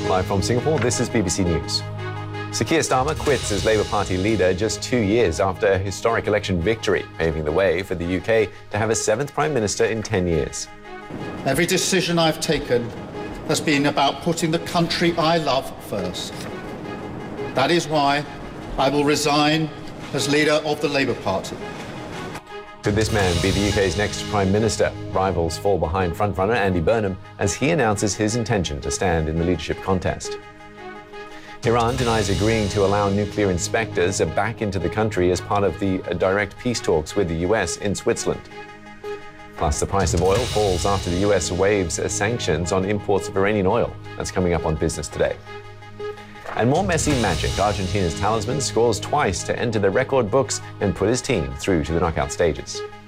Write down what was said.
Live from Singapore, this is BBC News. Sir Keir Starmer quits as Labour Party leader just 2 years after a historic election victory, paving the way for the UK to have a seventh Prime Minister in 10 years. Every decision I've taken has been about putting the country I love first. That is why I will resign as leader of the Labour Party. Could this man be the UK's next Prime Minister? Rivals fall behind frontrunner Andy Burnham as he announces his intention to stand in the leadership contest. Iran denies agreeing to allow nuclear inspectors back into the country as part of the direct peace talks with the US in Switzerland. Plus, the price of oil falls after the US waives sanctions on imports of Iranian oil. That's coming up on Business Today. And more Messi magic. Argentina's talisman scores twice to enter the record books and put his team through to the knockout stages.